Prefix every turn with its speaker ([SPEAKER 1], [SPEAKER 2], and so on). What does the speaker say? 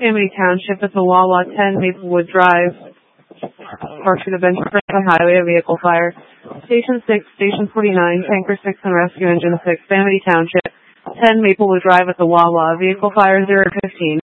[SPEAKER 1] Amity Township at the Wawa 10 Maplewood Drive. Park should have been on highway, a vehicle fire. Station 6, Station 49, Tanker 6 and Rescue Engine 6, Amity Township, 10 Maplewood Drive at the Wawa, vehicle fire 015.